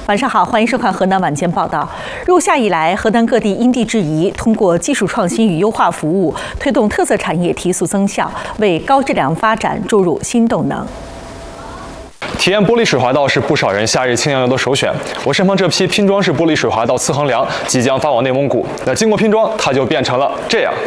晚上好，欢迎收看河南晚间报道。入夏以来，河南各地因地制宜，通过技术创新与优化服务，推动特色产业提速增效，为高质量发展注入新动能。 体验玻璃水滑道是不少人夏日轻洋游的首选。我身旁这批拼装式玻璃水滑道次衡梁即将发往内蒙古，那经过拼装，它就变成了这样。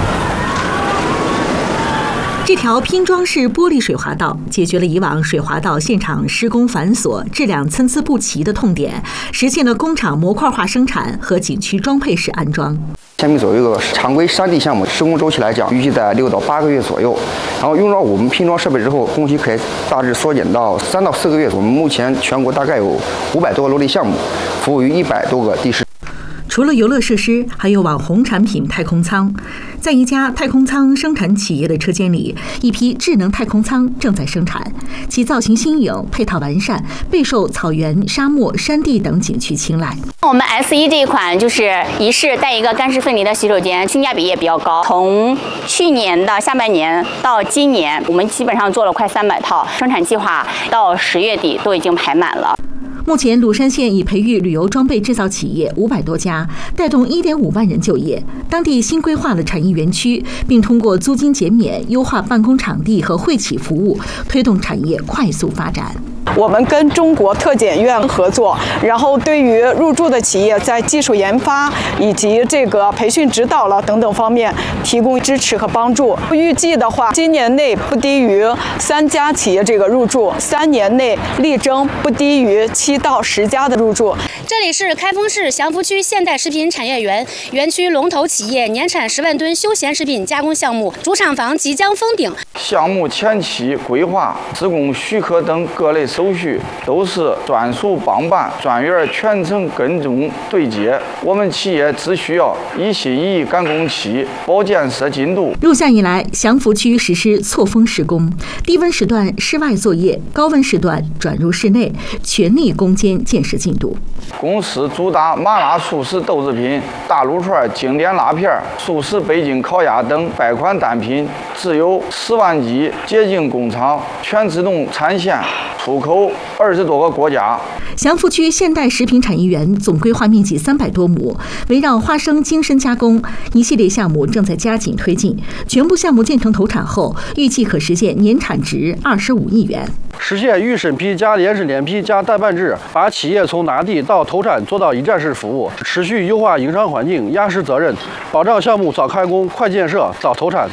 这条拼装式玻璃水滑道解决了以往水滑道现场施工繁琐、质量参差不齐的痛点，实现了工厂模块化生产和景区装配式安装。 千米左右的常规山地项目，施工周期来讲，预计在6到8个月左右。然后用到我们拼装设备之后，工期可以大致缩减到3到4个月。我们目前全国大概有500多个落地项目，服务于100多个地市。 除了游乐设施，还有网红产品太空舱。在一家太空舱生产企业的车间里，一批智能太空舱正在生产，其造型新颖，配套完善，备受草原、沙漠、山地等景区青睐。 我们 S1 这一款就是一室带一个干湿分离的洗手间，性价比也比较高。从去年的下半年到今年，我们基本上做了快300套，生产计划到10月底都已经排满了。 目前，鲁山县已培育旅游装备制造企业500多家，带动1.5万人就业。当地新规划了产业园区，并通过租金减免、优化办公场地和会企服务，推动产业快速发展。 我们跟中国特检院合作，然后对于入驻的企业在技术研发以及这个培训指导了等等方面提供支持和帮助。预计的话，今年内不低于3家企业这个入驻，3年内力争不低于7到10家的入驻。 这里是开封市祥福区现代食品产业园，园区龙头企业年产10万吨休闲食品加工项目主厂房即将封顶。 项目前期规划、施工许可等各类手续都是专属帮办，专员全程跟踪对接。我们企业只需要一心一意赶工期，保建设进度。 入夏以来，祥福区实施错峰施工，低温时段室外作业，高温时段转入室内，全力攻坚建设进度。 公司主打麻辣素食豆制品、大卤串、经典辣片、素食北京烤鸭等100款单品，自有10万级洁净工厂，全自动产线，出口20多个国家。 祥福区现代食品产业园总规划面积300多亩，围绕花生精深加工一系列项目正在加紧推进。全部项目建成投产后，预计可实现年产值25亿元。 实现预审批加联审联批加代办制，把企业从拿地到投产做到一站式服务，持续优化营商环境，压实责任，保障项目早开工、快建设、早投产。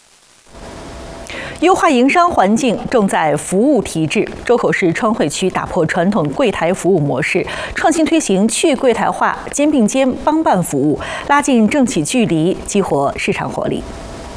优化营商环境重在服务提质。周口市川汇区打破传统柜台服务模式，创新推行去柜台化、肩并肩帮办服务，拉近政企距离，激活市场活力。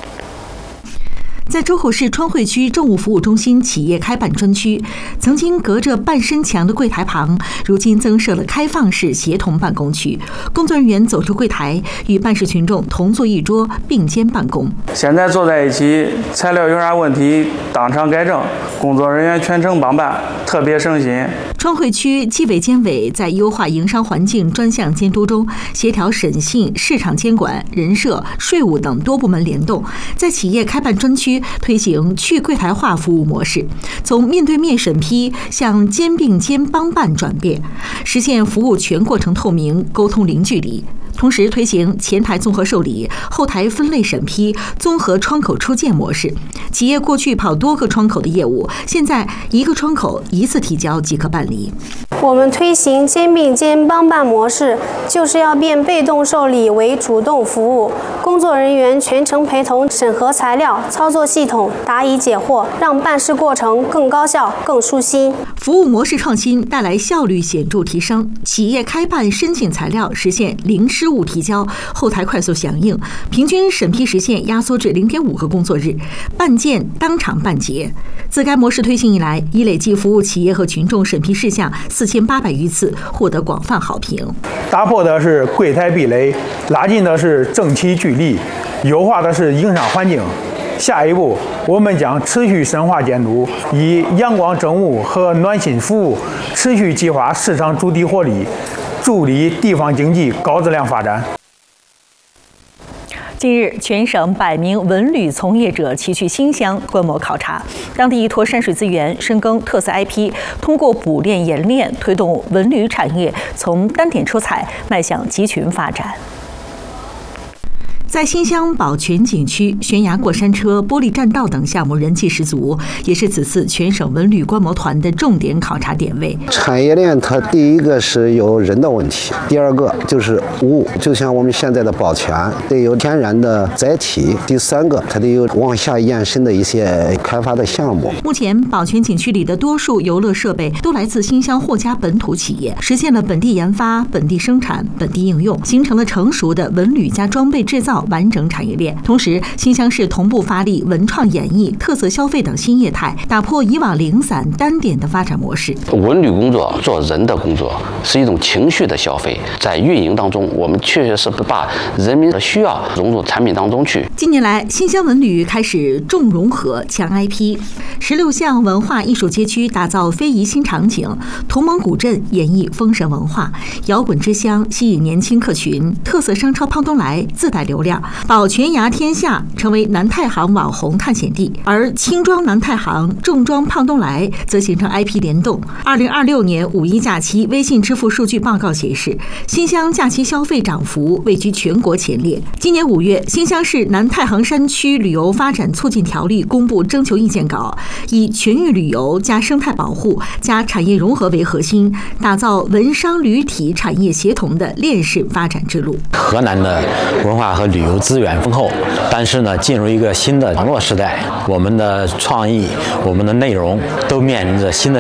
在周口市川汇区政务服务中心企业开办专区，曾经隔着半身墙的柜台旁，如今增设了开放式协同办公区。工作人员走出柜台，与办事群众同坐一桌，并肩办公。 现在坐在一起，材料有啥问题当场改正，工作人员全程帮办，特别省心。 川汇区纪委监委在优化营商环境专项监督中，协调审信、市场监管、人社、税务等多部门联动，在企业开办专区推行去柜台化服务模式，从面对面审批向肩并肩帮办转变，实现服务全过程透明、沟通零距离。同时推行前台综合受理、后台分类审批、综合窗口出件模式。企业过去跑多个窗口的业务，现在一个窗口一次提交即可办理。 我们推行肩并肩帮办模式，就是要变被动受理为主动服务，工作人员全程陪同审核材料、操作系统、答疑解惑，让办事过程更高效、更舒心。 服务模式创新带来效率显著提升，企业开办申请材料实现零失误提交，后台快速响应，平均审批时限压缩至0.5个工作日，办件当场办结。自该模式推行以来，已累计服务企业和群众审批事项4800余次，获得广泛好评。 打破的是柜台壁垒，拉近的是政企距离，优化的是营商环境。下一步，我们将持续深化监督，以阳光政务和暖心服务持续激发市场主体活力，助力地方经济高质量发展。 近日，全省100名文旅从业者齐去新乡观摩考察，当地依托山水资源，深耕特色 IP， 通过捕猎演练，推动文旅产业从单点出彩迈向集群发展。在新乡保全景区，悬崖过山车、玻璃栈道等项目人气十足，也是此次全省文旅观摩团的重点考察点位。 产业链它第一个是有人的问题，第二个就是物，就像我们现在的保全得有天然的载体，第三个它得有往下延伸的一些开发的项目。 目前保全景区里的多数游乐设备都来自新乡霍家本土企业，实现了本地研发、本地生产、本地应用，形成了成熟的文旅加装备制造完整产业链。同时，新乡市同步发力文创演艺、特色消费等新业态，打破以往零散单点的发展模式。 文旅工作做人的工作，是一种情绪的消费，在运营当中，我们确实是把人民的需要融入产品当中去。 近年来，新乡文旅开始重融合、强 IP，16项文化艺术街区打造非遗新场景，同盟古镇演绎封神文化，摇滚之乡吸引年轻客群，特色商超胖东来自带流量。保全崖天下成为南太行网红探险地，而轻装南太行、重装胖东来则形成 IP 联动。2026年5一假期微信支付数据报告显示，新乡假期消费涨幅位居全国前列。今年5月，新乡市南太行山区旅游发展促进条例公布征求意见稿，以全域旅游加生态保护加产业融合为核心，打造文商旅体产业协同的链式发展之路。 河南的文化和旅游资源丰厚，但是呢，进入一个新的网络时代，我们的创意、我们的内容都面临着新的